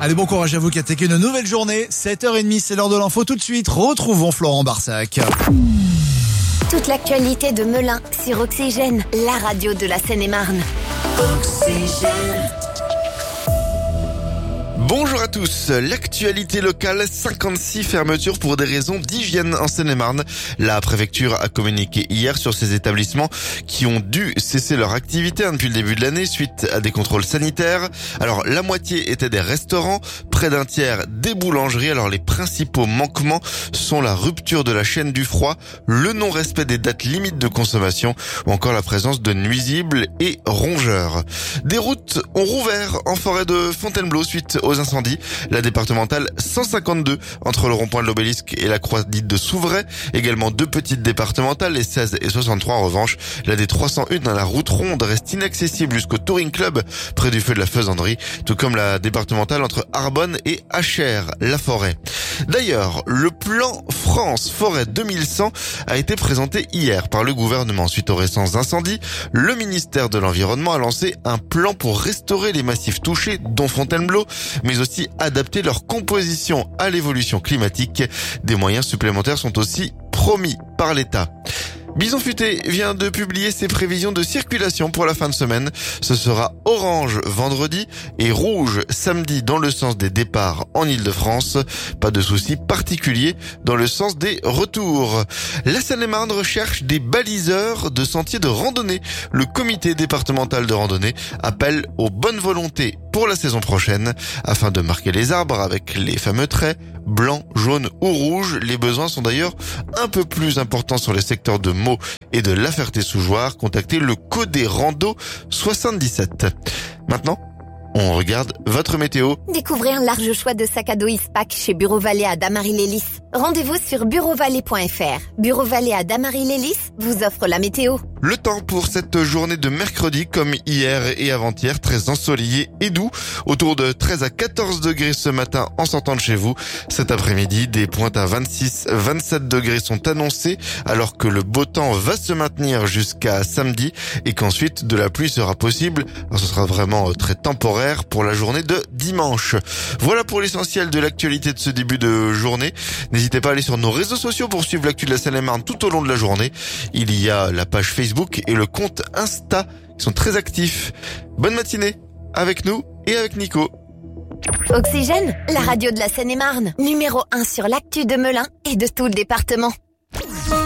Allez, bon courage à vous qui attaquez une nouvelle journée. 7h30, c'est l'heure de l'info. Tout de suite, retrouvons Florent Barsac. Toute l'actualité de Melun sur Oxygène, la radio de la Seine-et-Marne. Oxygène. Bonjour à tous, l'actualité locale, 56 fermetures pour des raisons d'hygiène en Seine-et-Marne. La préfecture a communiqué hier sur ces établissements qui ont dû cesser leur activité depuis le début de l'année suite à des contrôles sanitaires. Alors la moitié étaient des restaurants, près d'un tiers des boulangeries. Alors les principaux manquements sont la rupture de la chaîne du froid, le non-respect des dates limites de consommation ou encore la présence de nuisibles et rongeurs. Des routes ont rouvert en forêt de Fontainebleau suite aux incendies. La départementale 152 entre le rond-point de l'Obélisque et la croix dite de Souvray. Également deux petites départementales, les 16 et 63 en revanche. La D301 dans la route ronde reste inaccessible jusqu'au Touring Club près du feu de la Faisanderie, tout comme la départementale entre Arbonne et Achères, la forêt. D'ailleurs, le plan France Forêt 2100 a été présenté hier par le gouvernement. Suite aux récents incendies, le ministère de l'Environnement a lancé un plan pour restaurer les massifs touchés, dont Fontainebleau, mais aussi adapter leur composition à l'évolution climatique. Des moyens supplémentaires sont aussi promis par l'État. Bison Futé vient de publier ses prévisions de circulation pour la fin de semaine. Ce sera orange vendredi et rouge samedi dans le sens des départs en Île-de-France. Pas de soucis particuliers dans le sens des retours. La Seine-et-Marne recherche des baliseurs de sentiers de randonnée. Le comité départemental de randonnée appelle aux bonnes volontés pour la saison prochaine afin de marquer les arbres avec les fameux traits blanc, jaune ou rouge. Les besoins sont d'ailleurs un peu plus importants sur les secteurs de Meaux et de La Ferté-sous-Jouarre. Contactez le Codé Rando 77. Maintenant, on regarde votre météo. Découvrez un large choix de sacs à dos Ispac chez Bureau Vallée à Damary-les-Lys. Rendez-vous sur bureauvalet.fr. Bureau Vallée à Damary-les-Lys vous offre la météo. Le temps pour cette journée de mercredi, comme hier et avant-hier, très ensoleillé et doux. Autour de 13 à 14 degrés ce matin en sortant de chez vous. Cet après-midi, des pointes à 26-27 degrés sont annoncées, alors que le beau temps va se maintenir jusqu'à samedi et qu'ensuite de la pluie sera possible. Alors, ce sera vraiment très temporaire pour la journée de dimanche. Voilà pour l'essentiel de l'actualité de ce début de journée. N'hésitez pas à aller sur nos réseaux sociaux pour suivre l'actu de la Seine-et-Marne tout au long de la journée. Il y a la page Facebook et le compte Insta qui sont très actifs. Bonne matinée avec nous et avec Nico. Oxygène, la radio de la Seine-et-Marne. Numéro 1 sur l'actu de Melun et de tout le département.